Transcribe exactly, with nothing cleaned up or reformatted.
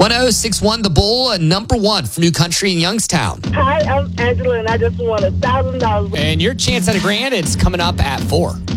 one oh six one The Bull, uh, number one for New Country in Youngstown. Hi, I'm Angela, and I just won a thousand dollars. And your chance at a grand, it's coming up at four.